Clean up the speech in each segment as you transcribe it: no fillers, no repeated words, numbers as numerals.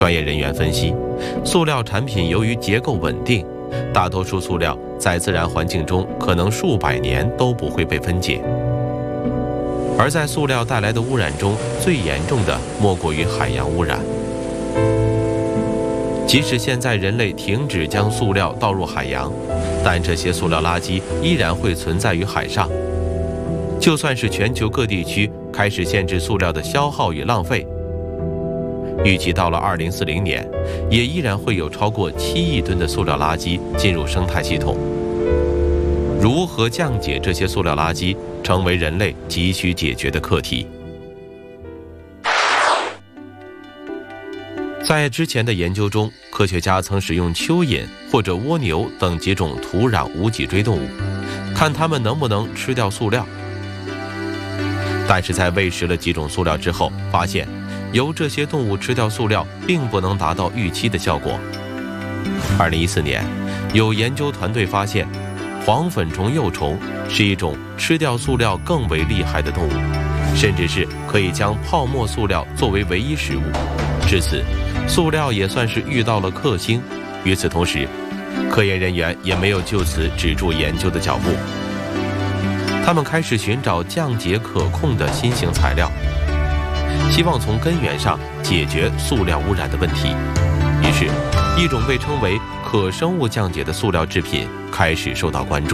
专业人员分析，塑料产品由于结构稳定，大多数塑料在自然环境中可能数百年都不会被分解。而在塑料带来的污染中，最严重的莫过于海洋污染。即使现在人类停止将塑料倒入海洋，但这些塑料垃圾依然会存在于海上。就算是全球各地区开始限制塑料的消耗与浪费，预计到了2040年，也依然会有超过7亿吨的塑料垃圾进入生态系统。如何降解这些塑料垃圾，成为人类急需解决的课题。在之前的研究中，科学家曾使用蚯蚓或者蜗牛等几种土壤无脊椎动物，看它们能不能吃掉塑料。但是在喂食了几种塑料之后，发现由这些动物吃掉塑料并不能达到预期的效果。2014年，有研究团队发现，黄粉虫幼虫是一种吃掉塑料更为厉害的动物，甚至是可以将泡沫塑料作为唯一食物。至此，塑料也算是遇到了克星。与此同时，科研人员也没有就此止住研究的脚步，他们开始寻找降解可控的新型材料，希望从根源上解决塑料污染的问题。于是，一种被称为可生物降解的塑料制品开始受到关注。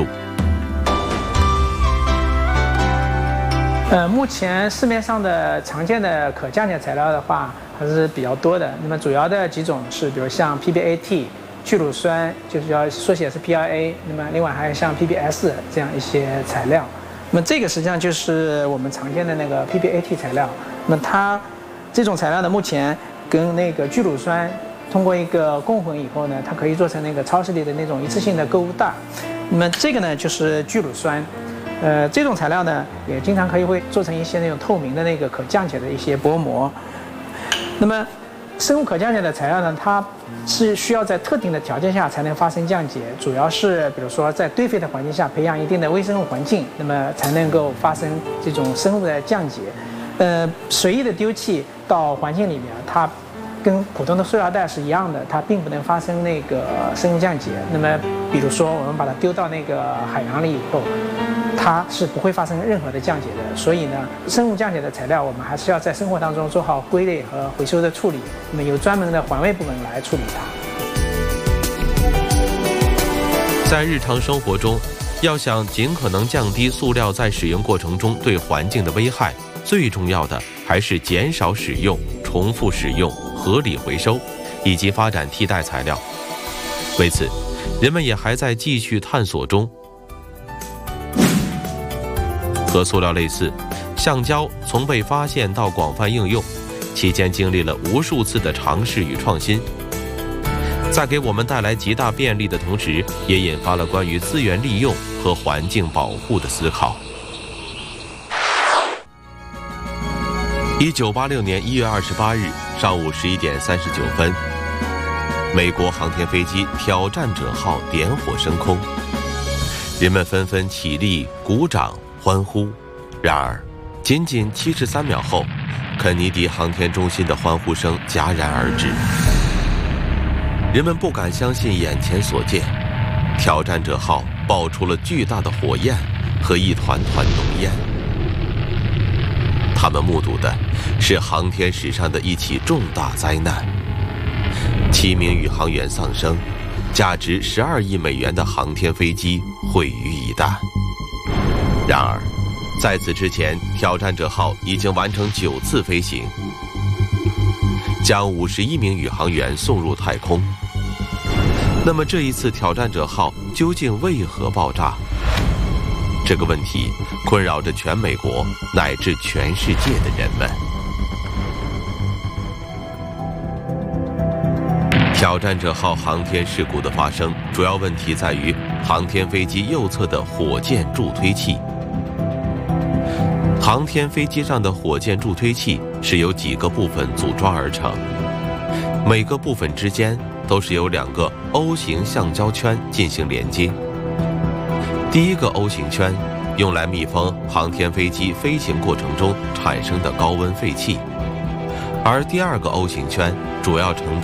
目前市面上的常见的可降解材料的话还是比较多的。那么主要的几种是，比如像 PBAT、聚乳酸，就是要缩写是 PRA。那么另外还有像 PBS 这样一些材料。那么这个实际上就是我们常见的那个 PBAT 材料。那么它这种材料呢，目前跟那个聚乳酸通过一个共混以后呢，它可以做成那个超市里的那种一次性的购物袋。那么这个呢就是聚乳酸。这种材料呢，也经常会做成一些那种透明的那个可降解的一些薄膜。那么，生物可降解的材料呢，它是需要在特定的条件下才能发生降解，主要是比如说在堆肥的环境下培养一定的微生物环境，那么才能够发生这种生物的降解。随意的丢弃到环境里面，它跟普通的塑料袋是一样的，它并不能发生那个生物降解。那么，比如说我们把它丢到那个海洋里以后，它是不会发生任何的降解的。所以呢，生物降解的材料我们还是要在生活当中做好归类和回收的处理，那么由专门的环卫部门来处理它。 在日常生活中，要想尽可能降低塑料在使用过程中对环境的危害，最重要的还是减少使用、重复使用、合理回收，以及发展替代材料。为此，人们也还在继续探索中。和塑料类似，橡胶从被发现到广泛应用，期间经历了无数次的尝试与创新，在给我们带来极大便利的同时，也引发了关于资源利用和环境保护的思考。1986年1月28日上午11点39分，美国航天飞机挑战者号点火升空，人们纷纷起立鼓掌欢呼。然而，仅仅73秒后，肯尼迪航天中心的欢呼声戛然而止。人们不敢相信眼前所见，挑战者号爆出了巨大的火焰和一团团浓烟。他们目睹的是航天史上的一起重大灾难，7名宇航员丧生，价值12亿美元的航天飞机毁于一旦。然而，在此之前，挑战者号已经完成9次飞行，将51名宇航员送入太空。那么这一次挑战者号究竟为何爆炸？这个问题困扰着全美国乃至全世界的人们。挑战者号航天事故的发生，主要问题在于航天飞机右侧的火箭助推器。航天飞机上的火箭助推器是由几个部分组装而成，每个部分之间都是由2个 O 型橡胶圈进行连接。第一个 O 型圈用来密封航天飞机飞行过程中产生的高温废气，而第2个 O 型圈主要承担